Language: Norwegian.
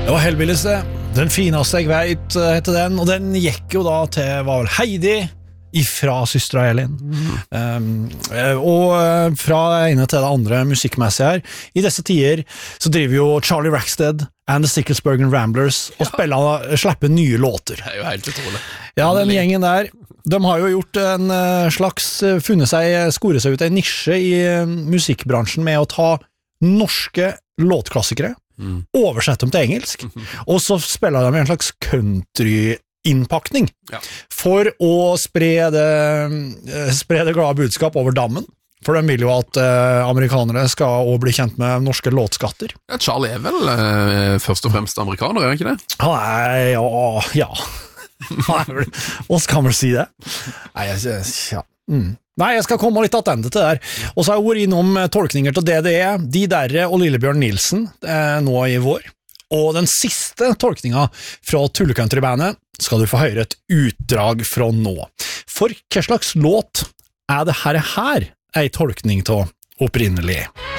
Det var Hellbillies det. Den fineste jeg vet, heter den. Og den gikk jo da til, var vel Heidi ifra Systra Elin. Og fra ene til det andre musikkmessig her. I disse tider så driver jo Charlie Rackstead and the Sticklesbergen Ramblers og slipper nye låter. Det er jo helt utrolig. Ja, den gjengen der, de har jo gjort en slags, skore seg ut en nisje i musikkbransjen med å ta norske låtklassikere, oversette dem til engelsk, og så spiller de en slags country-innpakning for å spre det glade budskap over dammen. For de vil jo at amerikanere skal også bli kjent med norske låtskatter. Ja, Charlie er vel først og fremst amerikaner, er han ikke det? Nei, ja. Hva skal man si det? Nei, jeg skal komme litt attende til det der. Og så har jeg vært innom tolkninger til DDE, De Derre og Lillebjørn Nilsen nå i vår. Og den siste tolkningen fra Tullecountry-bandet skal du få høre et utdrag fra nå. For hva slags låt er det her ei tolkning til opprinnelig?